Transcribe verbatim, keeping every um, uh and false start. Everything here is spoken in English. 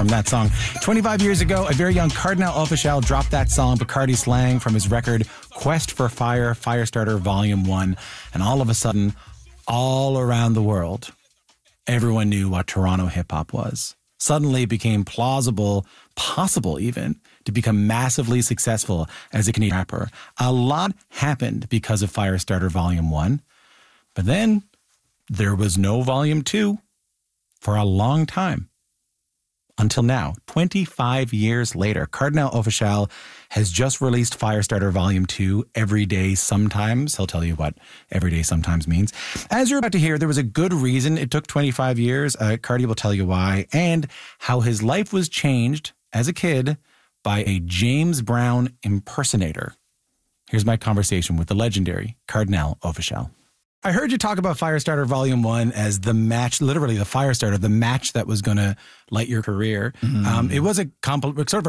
from that song. twenty-five years ago, a very young Cardinal Offishall dropped that song, Bacardi Slang, from his record Quest for Fire, Firestarter Volume one. And all of a sudden, all around the world, everyone knew what Toronto hip-hop was. Suddenly it became plausible, possible even, to become massively successful as a Canadian rapper. A lot happened because of Firestarter Volume one. But then there was no Volume two for a long time. Until now, twenty-five years later, Cardinal Offishall has just released Firestarter Volume two, Every Day Sometimes. He'll tell you what Every Day Sometimes means. As you're about to hear, there was a good reason it took twenty-five years. Uh, Cardi will tell you why, and how his life was changed as a kid by a James Brown impersonator. Here's my conversation with the legendary Cardinal Offishall. I heard you talk about Firestarter Volume one as the match, literally the Firestarter, the match that was going to light your career. Mm-hmm. Um, it was a compl- sort of a